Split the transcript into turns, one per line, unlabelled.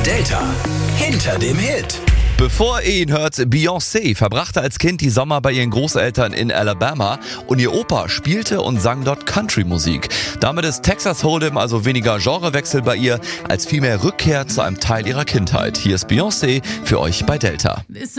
Delta hinter dem Hit.
Bevor ihr ihn hört, Beyoncé verbrachte als Kind die Sommer bei ihren Großeltern in Alabama und ihr Opa spielte und sang dort Country-Musik. Damit ist Texas Hold'em also weniger Genrewechsel bei ihr, als vielmehr Rückkehr zu einem Teil ihrer Kindheit. Hier ist Beyoncé für euch bei Delta.